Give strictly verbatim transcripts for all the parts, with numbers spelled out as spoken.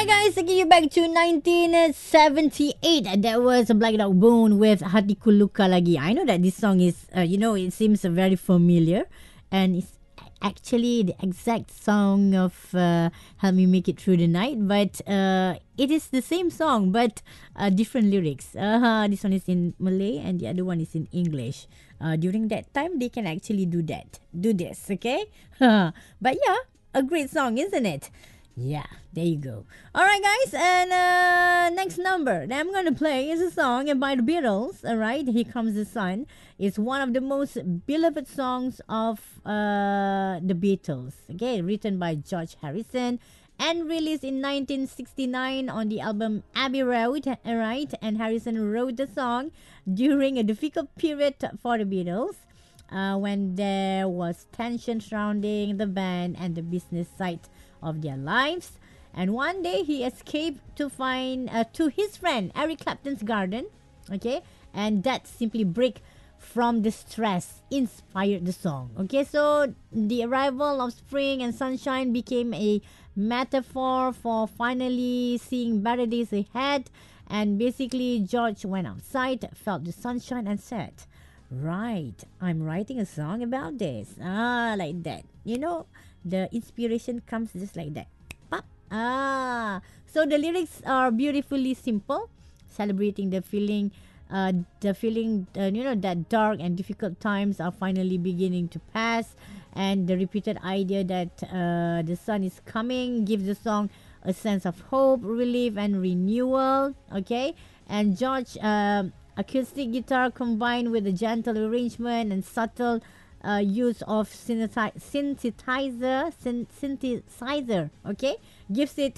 Alright guys, taking you back to nineteen seventy-eight. That was Black Dog Bone with Hatiku Luka Lagi. I know that this song is, uh, you know, it seems uh, very familiar. And it's actually the exact song of uh, Help Me Make It Through the Night. But uh, it is the same song, but uh, different lyrics. Uh, this one is in Malay and the other one is in English. Uh, during that time, they can actually do that. Do this, okay? But yeah, a great song, isn't it? Yeah, there you go. Alright guys, and uh, next number that I'm going to play is a song by the Beatles. Alright, Here Comes the Sun. It's one of the most beloved songs of uh, the Beatles. Okay, written by George Harrison and released in nineteen sixty-nine on the album Abbey Road. Alright, and Harrison wrote the song during a difficult period for the Beatles. Uh, when there was tension surrounding the band and the business side of their lives. And one day he escaped to find uh, to his friend Eric Clapton's garden. Okay, and that simply break from the stress inspired the song. Okay, so the arrival of spring and sunshine became a metaphor for finally seeing better days ahead. And basically George went outside, felt the sunshine and said, right, I'm writing a song about this. Ah, like that. You know, the inspiration comes just like that. Pop. Ah. So the lyrics are beautifully simple, celebrating the feeling, uh, the feeling, uh, you know, that dark and difficult times are finally beginning to pass. And the repeated idea that uh, the sun is coming gives the song a sense of hope, relief, and renewal. Okay. And George, uh, acoustic guitar combined with a gentle arrangement and subtle uh, use of synthesi- synthesizer, syn- synthesizer, okay, gives it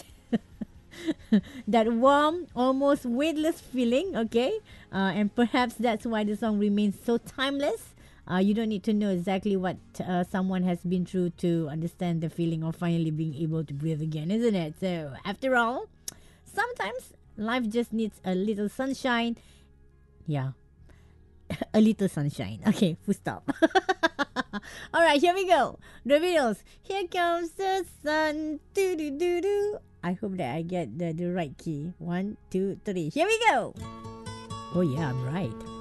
that warm, almost weightless feeling, okay, uh, and perhaps that's why the song remains so timeless. Uh, you don't need to know exactly what uh, someone has been through to understand the feeling of finally being able to breathe again, isn't it? So, after all, sometimes life just needs a little sunshine. Yeah. A little sunshine. Okay, full stop. Alright, here we go. The Beatles. Here comes the sun. Do do do do. I hope that I get the, the right key. One, two, three. Here we go. Oh yeah, I'm right.